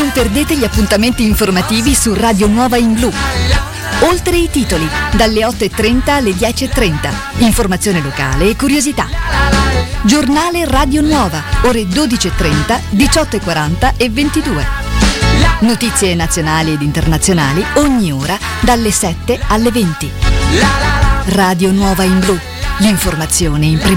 Non perdete gli appuntamenti informativi su Radio Nuova in Blu. Oltre i titoli, dalle 8:30 alle 10:30. Informazione locale e curiosità. Giornale Radio Nuova, ore 12:30, 18:40 e 22. Notizie nazionali ed internazionali ogni ora dalle 7 alle 20. Radio Nuova in Blu. L'informazione in prima